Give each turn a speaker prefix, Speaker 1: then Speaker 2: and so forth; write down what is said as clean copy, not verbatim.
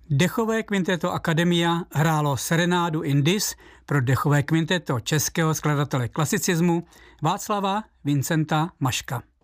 Speaker 1: Dechové kvinteto Akademia hrálo Serenádu in Dis pro dechové kvinteto českého skladatele klasicismu Václava Vincenta Maška.